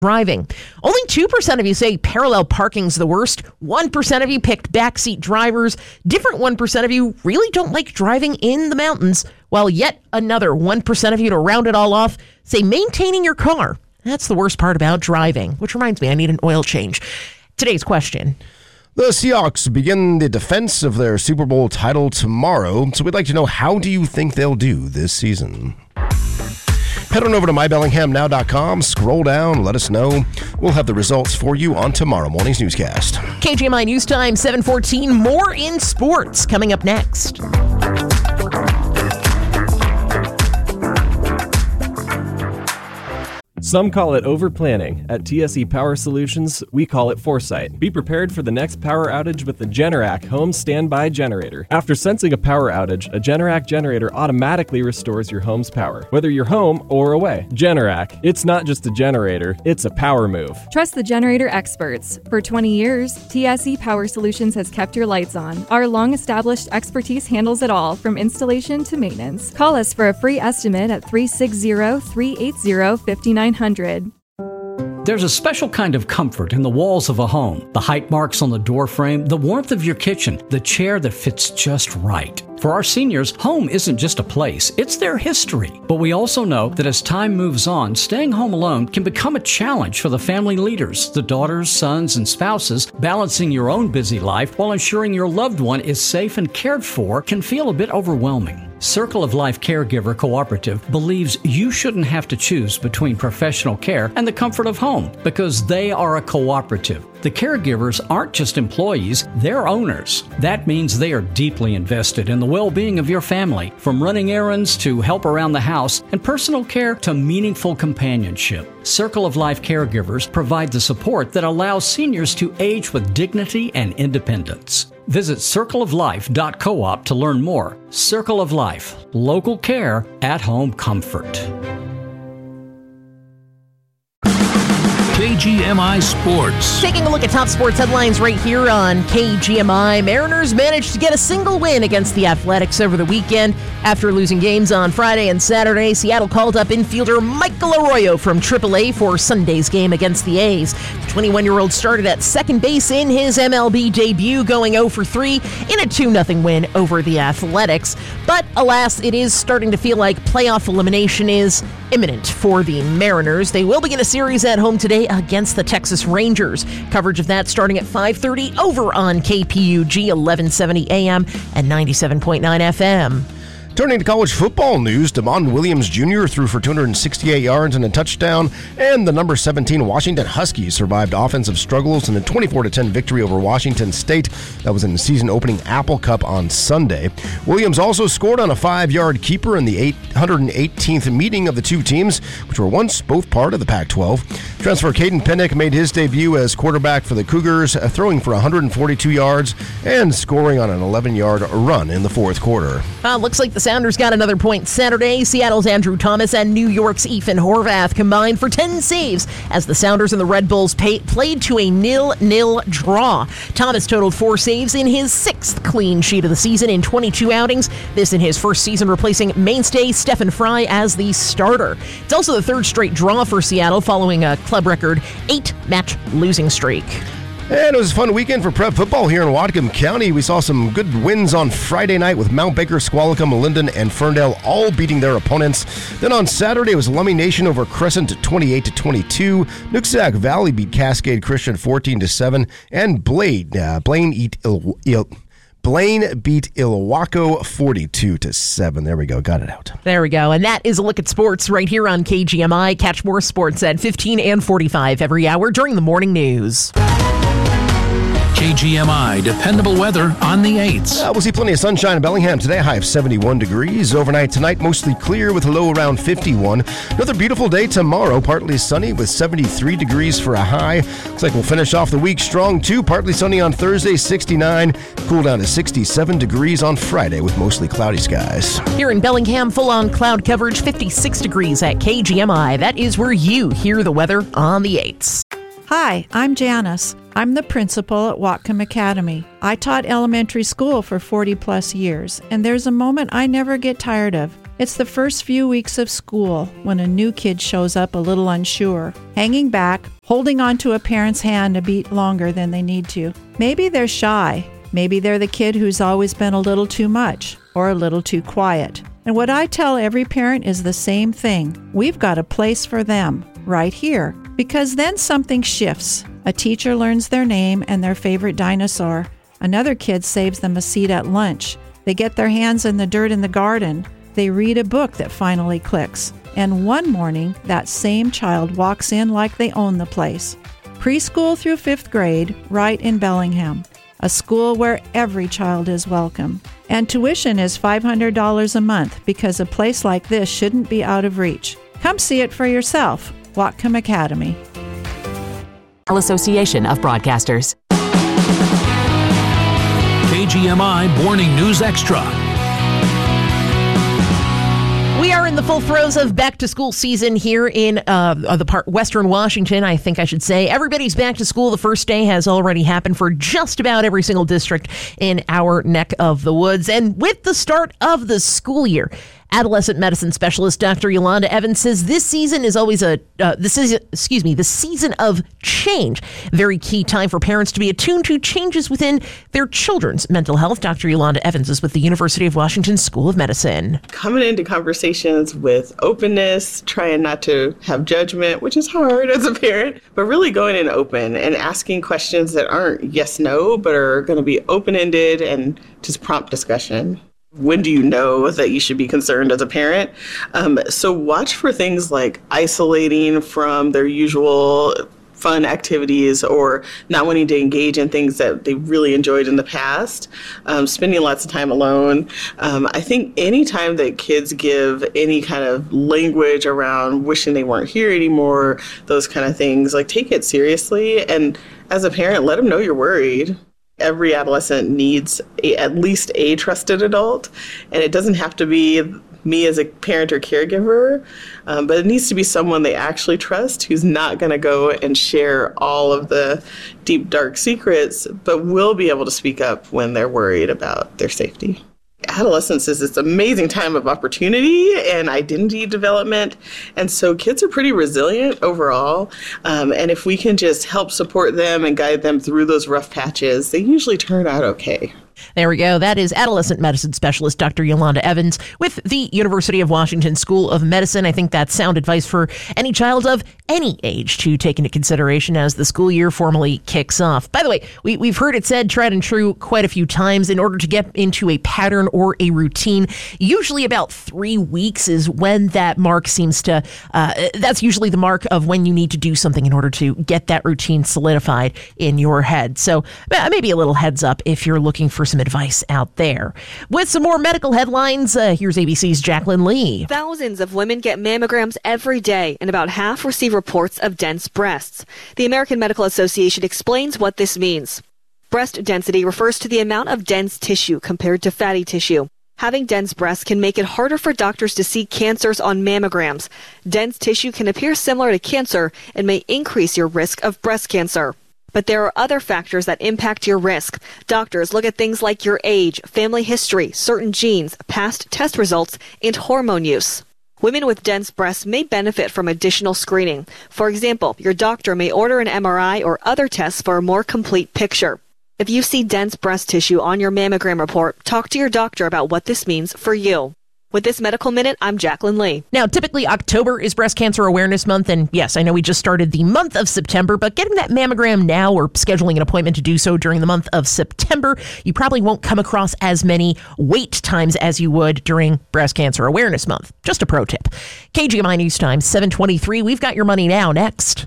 driving. Only 2% of you say parallel parking's the worst. 1% of you picked backseat drivers. Different 1% of you really don't like driving in the mountains, while yet another 1% of you, to round it all off, say maintaining your car. That's the worst part about driving, which reminds me, I need an oil change. Today's question. The Seahawks begin the defense of their Super Bowl title tomorrow, so we'd like to know, how do you think they'll do this season? Head on over to mybellinghamnow.com, scroll down, let us know. We'll have the results for you on tomorrow morning's newscast. KGMI News Time, 7:14. More in sports coming up next. Some call it over-planning. At TSE Power Solutions, we call it foresight. Be prepared for the next power outage with the Generac Home Standby Generator. After sensing a power outage, a Generac generator automatically restores your home's power, whether you're home or away. Generac, it's not just a generator, it's a power move. Trust the generator experts. For 20 years, TSE Power Solutions has kept your lights on. Our long-established expertise handles it all, from installation to maintenance. Call us for a free estimate at 360-380-5900. There's a special kind of comfort in the walls of a home. The height marks on the door frame, the warmth of your kitchen, the chair that fits just right. For our seniors, home isn't just a place, it's their history. But we also know that as time moves on, staying home alone can become a challenge for the family leaders, the daughters, sons, and spouses. Balancing your own busy life while ensuring your loved one is safe and cared for can feel a bit overwhelming. Circle of Life Caregiver Cooperative believes you shouldn't have to choose between professional care and the comfort of home, because they are a cooperative. The caregivers aren't just employees, they're owners. That means they are deeply invested in the well-being of your family, from running errands to help around the house and personal care to meaningful companionship. Circle of Life Caregivers provide the support that allows seniors to age with dignity and independence. Visit circleoflife.coop to learn more. Circle of Life, local care, at-home comfort. KGMI Sports. Taking a look at top sports headlines right here on KGMI. Mariners managed to get a single win against the Athletics over the weekend. After losing games on Friday and Saturday, Seattle called up infielder Michael Arroyo from AAA for Sunday's game against the A's. The 21-year-old started at second base in his MLB debut, going 0 for 3 in a 2-0 win over the Athletics. But alas, it is starting to feel like playoff elimination is imminent for the Mariners. They will begin a series at home today against the Texas Rangers. Coverage of that starting at 5:30 over on KPUG 1170 AM and 97.9 FM. Turning to college football news, Damon Williams Jr. threw for 268 yards and a touchdown, and the number 17 Washington Huskies survived offensive struggles in a 24-10 victory over Washington State. That was in the season-opening Apple Cup on Sunday. Williams also scored on a 5-yard keeper in the 818th meeting of the two teams, which were once both part of the Pac-12. Transfer Caden Pennick made his debut as quarterback for the Cougars, throwing for 142 yards and scoring on an 11-yard run in the fourth quarter. Looks like the Sounders got another point Saturday. Seattle's Andrew Thomas and New York's Ethan Horvath combined for 10 saves as the Sounders and the Red Bulls played to a 0-0 draw. Thomas totaled 4 saves in his 6th clean sheet of the season in 22 outings. This in his first season replacing mainstay Stephen Fry as the starter. It's also the 3rd straight draw for Seattle following a club record 8-match losing streak. And it was a fun weekend for prep football here in Whatcom County. We saw some good wins on Friday night with Mount Baker, Squalicum, Linden, and Ferndale all beating their opponents. Then on Saturday, it was Lummi Nation over Crescent 28-22. Nooksack Valley beat Cascade Christian 14-7. And Blaine beat Ilwaco 42-7. There we go. Got it out. There we go. And that is a look at sports right here on KGMI. Catch more sports at 15 and 45 every hour during the morning news. KGMI, dependable weather on the 8s. We'll see plenty of sunshine in Bellingham today, high of 71 degrees. Overnight tonight, mostly clear with a low around 51. Another beautiful day tomorrow, partly sunny with 73 degrees for a high. Looks like we'll finish off the week strong too. Partly sunny on Thursday, 69. Cool down to 67 degrees on Friday with mostly cloudy skies. Here in Bellingham, full-on cloud coverage, 56 degrees at KGMI. That is where you hear the weather on the 8s. Hi, I'm Janice. I'm the principal at Whatcom Academy. I taught elementary school for 40-plus years, and there's a moment I never get tired of. It's the first few weeks of school when a new kid shows up a little unsure, hanging back, holding onto a parent's hand a beat longer than they need to. Maybe they're shy. Maybe they're the kid who's always been a little too much or a little too quiet. And what I tell every parent is the same thing. We've got a place for them right here, because then something shifts. A teacher learns their name and their favorite dinosaur. Another kid saves them a seat at lunch. They get their hands in the dirt in the garden. They read a book that finally clicks. And one morning, that same child walks in like they own the place. Preschool through 5th grade, right in Bellingham. A school where every child is welcome. And tuition is $500 a month because a place like this shouldn't be out of reach. Come see it for yourself. Whatcom Academy. Association of Broadcasters. KGMI Morning News Extra. We are in the full throes of back-to-school season here in Western Washington, I think I should say. Everybody's back to school. The first day has already happened for just about every single district in our neck of the woods. And with the start of the school year, adolescent medicine specialist Dr. Yolanda Evans says this season is always the season of change. Very key time for parents to be attuned to changes within their children's mental health. Dr. Yolanda Evans is with the University of Washington School of Medicine. Coming into conversations with openness, trying not to have judgment, which is hard as a parent, but really going in open and asking questions that aren't yes, no, but are going to be open-ended and just prompt discussion. When do you know that you should be concerned as a parent? So watch for things like isolating from their usual fun activities or not wanting to engage in things that they really enjoyed in the past, spending lots of time alone. I think any time that kids give any kind of language around wishing they weren't here anymore, those kind of things, like take it seriously. And as a parent, let them know you're worried. Every adolescent needs at least a trusted adult, and it doesn't have to be me as a parent or caregiver, but it needs to be someone they actually trust who's not going to go and share all of the deep, dark secrets, but will be able to speak up when they're worried about their safety. Adolescence is this amazing time of opportunity and identity development, and so kids are pretty resilient overall, and if we can just help support them and guide them through those rough patches, they usually turn out okay. There we go. That is adolescent medicine specialist Dr. Yolanda Evans with the University of Washington School of Medicine. I think that's sound advice for any child of any age to take into consideration as the school year formally kicks off. By the way, we've heard it said tried and true quite a few times. In order to get into a pattern or a routine, usually about 3 weeks is when that mark seems to, that's usually the mark of when you need to do something in order to get that routine solidified in your head. So maybe a little heads up if you're looking for some advice out there. With some more medical headlines, here's ABC's Jacqueline Lee. Thousands of women get mammograms every day, and about half receive reports of dense breasts. The American Medical Association explains what this means. Breast density refers to the amount of dense tissue compared to fatty tissue. Having dense breasts can make it harder for doctors to see cancers on mammograms. Dense tissue can appear similar to cancer and may increase your risk of breast cancer. But there are other factors that impact your risk. Doctors look at things like your age, family history, certain genes, past test results, and hormone use. Women with dense breasts may benefit from additional screening. For example, your doctor may order an MRI or other tests for a more complete picture. If you see dense breast tissue on your mammogram report, talk to your doctor about what this means for you. With this Medical Minute, I'm Jacqueline Lee. Now, typically October is Breast Cancer Awareness Month, and yes, I know we just started the month of September, but getting that mammogram now or scheduling an appointment to do so during the month of September, you probably won't come across as many wait times as you would during Breast Cancer Awareness Month. Just a pro tip. KGMI News Time, 7:23. We've got your money now. Next.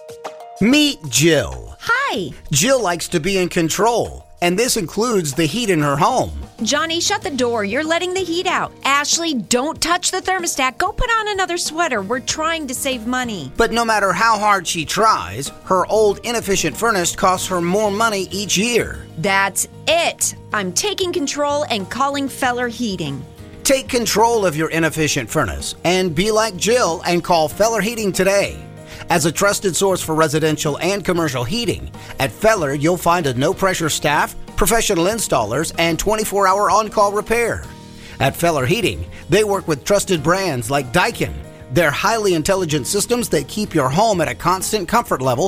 Meet Jill. Hi. Jill likes to be in control, and this includes the heat in her home. Johnny, shut the door. You're letting the heat out. Ashley, don't touch the thermostat. Go put on another sweater. We're trying to save money. But no matter how hard she tries, her old inefficient furnace costs her more money each year. That's it. I'm taking control and calling Feller Heating. Take control of your inefficient furnace and be like Jill and call Feller Heating today. As a trusted source for residential and commercial heating, at Feller you'll find a no-pressure staff, professional installers, and 24-hour on-call repair. At Feller Heating, they work with trusted brands like Daikin. They're highly intelligent systems that keep your home at a constant comfort level